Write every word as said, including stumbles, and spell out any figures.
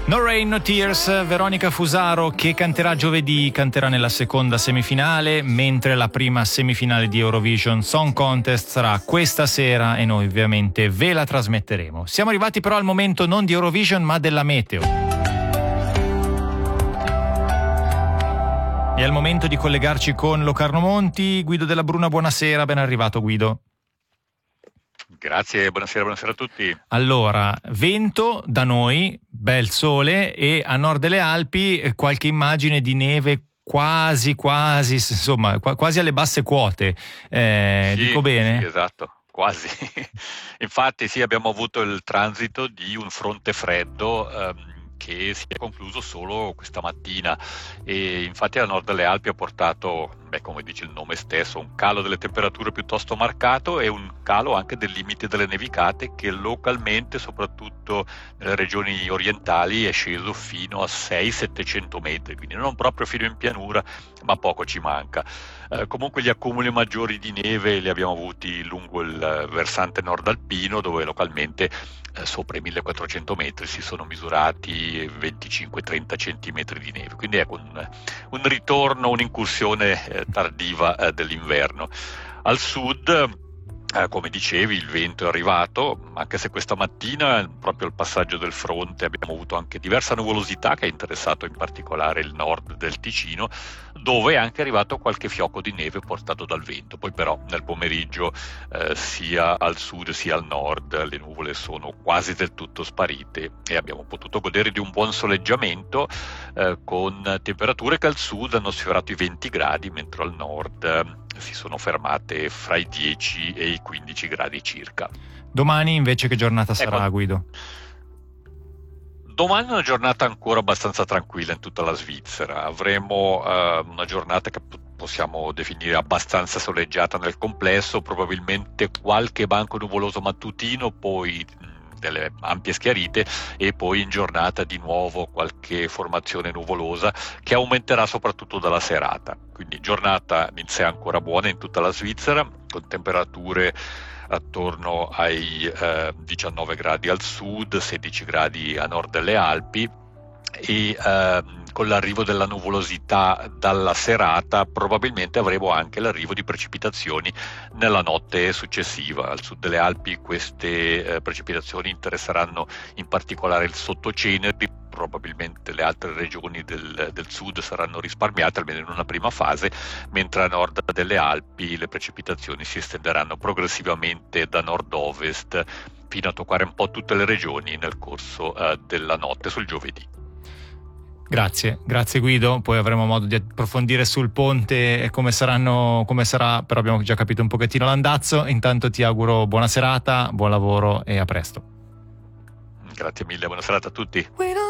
No Rain, No Tears, Veronica Fusaro che canterà giovedì, canterà nella seconda semifinale, mentre la prima semifinale di Eurovision Song Contest sarà questa sera e noi ovviamente ve la trasmetteremo. Siamo arrivati però al momento non di Eurovision ma della meteo. È il momento di collegarci con Locarno Monti. Guido Della Bruna, buonasera, ben arrivato Guido. Grazie, buonasera, buonasera a tutti. Allora, vento da noi, bel sole, e a nord delle Alpi qualche immagine di neve quasi, quasi, insomma, quasi alle basse quote. Eh, sì, dico bene? Sì, esatto, quasi. Infatti sì, abbiamo avuto il transito di un fronte freddo ehm, che si è concluso solo questa mattina e infatti a nord delle Alpi ha portato, beh, come dice il nome stesso, un calo delle temperature piuttosto marcato e un calo anche del limite delle nevicate che localmente, soprattutto nelle regioni orientali, è sceso fino a sei settecento metri, quindi non proprio fino in pianura, ma poco ci manca. Eh, comunque gli accumuli maggiori di neve li abbiamo avuti lungo il versante nord alpino, dove localmente eh, sopra i millequattrocento metri si sono misurati venticinque trenta centimetri di neve, quindi ecco un, un ritorno, un'incursione eh, tardiva eh, dell'inverno. Al sud, eh, come dicevi, il vento è arrivato, anche se questa mattina, proprio al passaggio del fronte, abbiamo avuto anche diversa nuvolosità che ha interessato in particolare il nord del Ticino, dove è anche arrivato qualche fiocco di neve portato dal vento. Poi però nel pomeriggio eh, sia al sud sia al nord le nuvole sono quasi del tutto sparite e abbiamo potuto godere di un buon soleggiamento eh, con temperature che al sud hanno sfiorato i venti gradi, mentre al nord eh, si sono fermate fra i dieci e i quindici gradi circa. Domani invece che giornata sarà, ecco, Guido? Domani è una giornata ancora abbastanza tranquilla in tutta la Svizzera. Avremo uh, una giornata che p- possiamo definire abbastanza soleggiata nel complesso, probabilmente qualche banco nuvoloso mattutino, poi mh, delle ampie schiarite e poi in giornata di nuovo qualche formazione nuvolosa che aumenterà soprattutto dalla serata. Quindi giornata in sé ancora buona in tutta la Svizzera, con temperature attorno ai eh, diciannove gradi al sud, sedici gradi a nord delle Alpi e eh, con l'arrivo della nuvolosità dalla serata probabilmente avremo anche l'arrivo di precipitazioni nella notte successiva. Al sud delle Alpi queste eh, precipitazioni interesseranno in particolare il Sottoceneri, probabilmente le altre regioni del, del sud saranno risparmiate almeno in una prima fase, mentre a nord delle Alpi le precipitazioni si estenderanno progressivamente da nord-ovest fino a toccare un po' tutte le regioni nel corso uh, della notte sul giovedì. Grazie, grazie Guido, poi avremo modo di approfondire sul ponte e come saranno, come sarà, però abbiamo già capito un pochettino l'andazzo. Intanto ti auguro buona serata, buon lavoro e a presto. Grazie mille, buona serata a tutti.